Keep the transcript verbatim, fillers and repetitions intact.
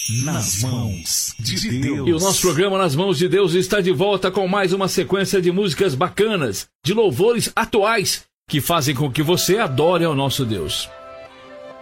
Nas mãos de Deus. E o nosso programa Nas Mãos de Deus está de volta com mais uma sequência de músicas bacanas, de louvores atuais, que fazem com que você adore ao nosso Deus.